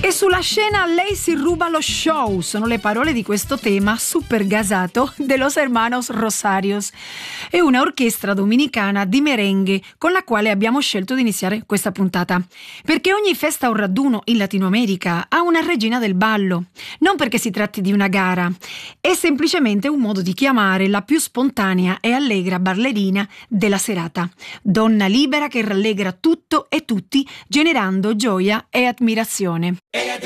E sulla scena lei si ruba lo show, sono le parole di questo tema super gasato de Los Hermanos Rosarios. È una orchestra dominicana di merengue con la quale abbiamo scelto di iniziare questa puntata. Perché ogni festa o raduno in Latino America ha una regina del ballo. Non perché si tratti di una gara, è semplicemente un modo di chiamare la più spontanea e allegra ballerina della serata. Donna libera che rallegra tutto e tutti, generando gioia e ammirazione.